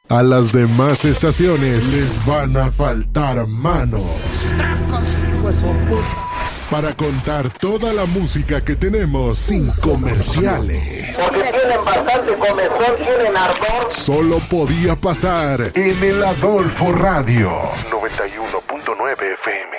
A las demás estaciones les van a faltar manos para contar toda la música que tenemos sin comerciales. Porque tienen bastante comezón, tienen ardor. Solo podía pasar en el Adolfo Radio 91.9 FM.